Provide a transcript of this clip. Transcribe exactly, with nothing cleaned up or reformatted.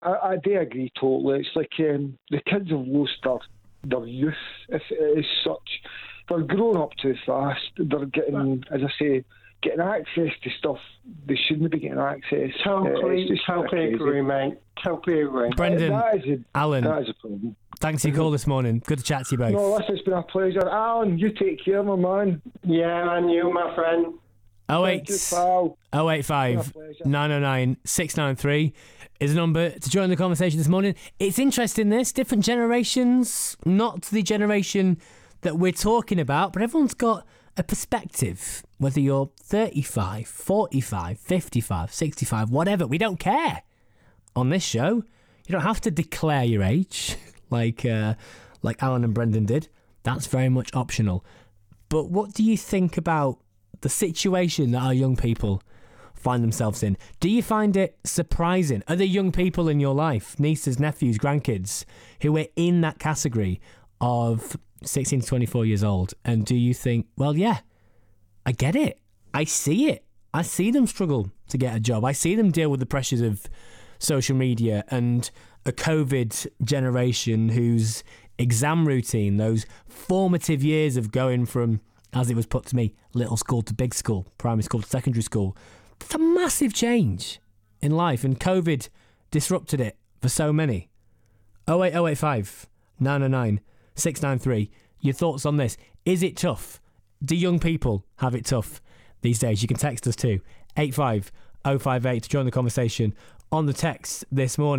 I, I do agree totally. It's like um, the kids have lost their, their youth, if it is such. They're growing up too fast. They're getting, as I say, getting access to stuff they shouldn't be getting access. Totally, uh, totally agree, mate. Totally agree. Brendan, that is a, Alan, that is a problem. thanks for your call this morning. Good to chat to you both. No, listen, it's been a pleasure. Alan, you take care, my man. Yeah, and you, my friend. oh Thank eight you, pal. oh eight five nine oh nine six nine three is the number to join the conversation this morning. It's interesting, this. Different generations, not the generation that we're talking about, but everyone's got a perspective. Whether you're thirty-five, forty-five, fifty-five, sixty-five, whatever, we don't care. On this show, you don't have to declare your age like uh, like Alan and Brendan did. That's very much optional. But what do you think about the situation that our young people find themselves in? Do you find it surprising? Are there young people in your life, nieces, nephews, grandkids, who are in that category of sixteen to twenty-four years old? And do you think, well, yeah, I get it. I see it. I see them struggle to get a job. I see them deal with the pressures of social media and a COVID generation whose exam routine, those formative years of going from, as it was put to me, little school to big school, primary school to secondary school, it's a massive change in life, and COVID disrupted it for so many. oh eight oh eight five nine oh nine six nine three. Your thoughts on this? Is it tough? Do young people have it tough these days? You can text us too. eight five oh five eight to join the conversation on the text this morning.